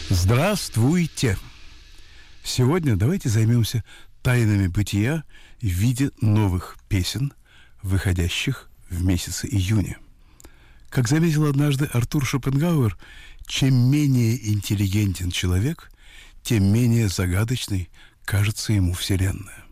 Здравствуйте! Сегодня давайте займемся тайнами бытия в виде новых песен, выходящих в месяце июня. Как заметил однажды Артур Шопенгауэр, чем менее интеллигентен человек, тем менее загадочной кажется ему Вселенная.